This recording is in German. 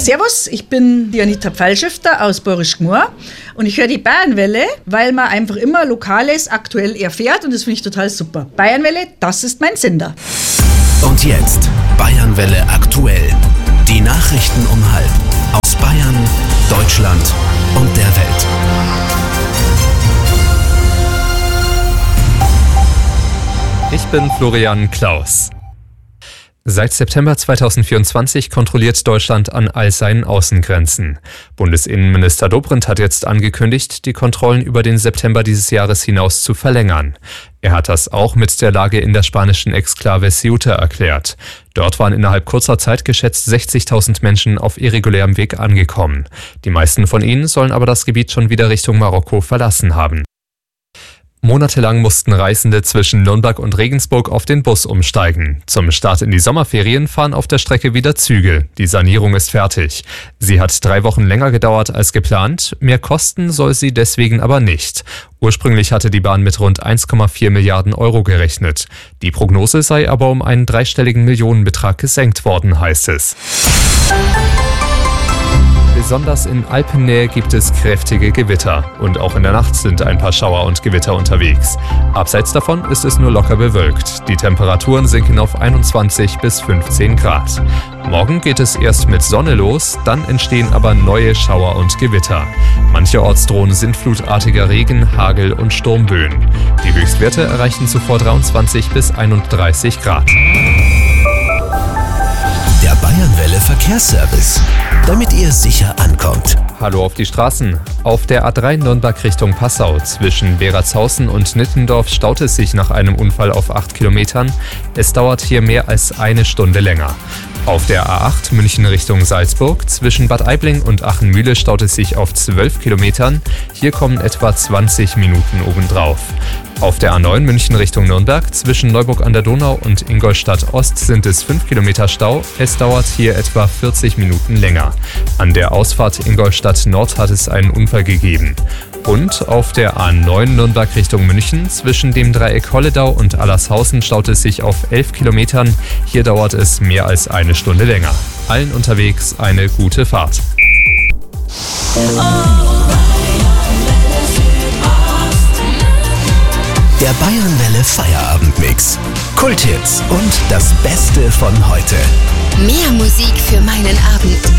Servus, ich bin die Anita Pfeilschifter aus Borisch Gmor und ich höre die Bayernwelle, weil man einfach immer Lokales aktuell erfährt und das finde ich total super. Bayernwelle, das ist mein Sender. Und jetzt Bayernwelle aktuell. Die Nachrichten um 12:30 aus Bayern, Deutschland und der Welt. Ich bin Florian Klaus. Seit September 2024 kontrolliert Deutschland an all seinen Außengrenzen. Bundesinnenminister Dobrindt hat jetzt angekündigt, die Kontrollen über den September dieses Jahres hinaus zu verlängern. Er hat das auch mit der Lage in der spanischen Exklave Ceuta erklärt. Dort waren innerhalb kurzer Zeit geschätzt 60.000 Menschen auf irregulärem Weg angekommen. Die meisten von ihnen sollen aber das Gebiet schon wieder Richtung Marokko verlassen haben. Monatelang mussten Reisende zwischen Nürnberg und Regensburg auf den Bus umsteigen. Zum Start in die Sommerferien fahren auf der Strecke wieder Züge. Die Sanierung ist fertig. Sie hat 3 Wochen länger gedauert als geplant. Mehr kosten soll sie deswegen aber nicht. Ursprünglich hatte die Bahn mit rund 1,4 Milliarden Euro gerechnet. Die Prognose sei aber um einen 3-stelligen Millionenbetrag gesenkt worden, heißt es. Besonders in Alpennähe gibt es kräftige Gewitter und auch in der Nacht sind ein paar Schauer und Gewitter unterwegs. Abseits davon ist es nur locker bewölkt. Die Temperaturen sinken auf 21 bis 15 Grad. Morgen geht es erst mit Sonne los, dann entstehen aber neue Schauer und Gewitter. Mancherorts drohen sintflutartiger Regen, Hagel und Sturmböen. Die Höchstwerte erreichen zuvor 23 bis 31 Grad. Der Bayernwelle Verkehrsservice, damit ihr sicher ankommt. Hallo auf die Straßen. Auf der A3 Nürnberg Richtung Passau zwischen Beratshausen und Nittendorf staut es sich nach einem Unfall auf 8 Kilometern. Es dauert hier mehr als eine Stunde länger. Auf der A8 München Richtung Salzburg zwischen Bad Aibling und Achenmühle staut es sich auf 12 Kilometern. Hier kommen etwa 20 Minuten obendrauf. Auf der A9 München Richtung Nürnberg zwischen Neuburg an der Donau und Ingolstadt Ost sind es 5 Kilometer Stau. Es dauert hier etwa 40 Minuten länger. An der Ausfahrt Ingolstadt Nord hat es einen Unfall gegeben. Und auf der A9 Nürnberg Richtung München zwischen dem Dreieck Holledau und Allershausen staut es sich auf 11 Kilometern. Hier dauert es mehr als eine Stunde länger. Allen unterwegs eine gute Fahrt. Der Bayernwelle Feierabendmix. Kulthits und das Beste von heute. Mehr Musik für meinen Abend.